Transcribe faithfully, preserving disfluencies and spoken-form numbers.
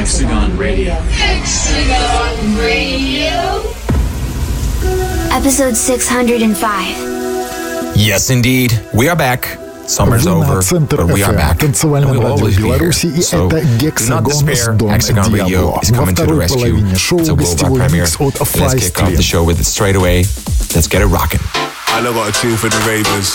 Hexagon Radio. Hexagon Radio. Episode six hundred five. Yes, indeed. We are back. Summer's over, but we are back. And we will always be here. So do not despair. Hexagon Radio is coming to the rescue. It's a worldwide premiere. Let's kick off the show with it straight away. Let's get it rocking. I know got a tune for the Ravens.